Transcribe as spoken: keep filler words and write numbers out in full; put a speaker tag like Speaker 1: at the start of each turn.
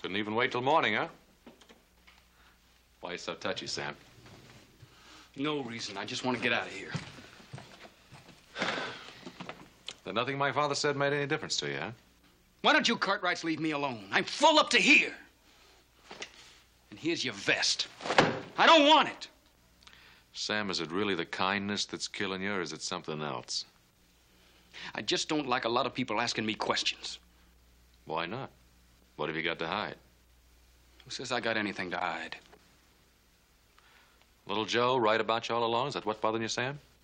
Speaker 1: Couldn't even wait till morning, huh? Why are you so touchy, Sam?
Speaker 2: No reason. I just want to get out of here.
Speaker 1: Then nothing my father said made any difference to you, huh?
Speaker 2: Why don't you Cartwrights leave me alone? I'm full up to here. And here's your vest. I don't want it.
Speaker 1: Sam, is it really the kindness that's killing you, or is it something else?
Speaker 2: I just don't like a lot of people asking me questions.
Speaker 1: Why not? What have you got to hide?
Speaker 2: Who says I got anything to hide?
Speaker 1: Little Joe right about you all along? Is that what bothering you, Sam?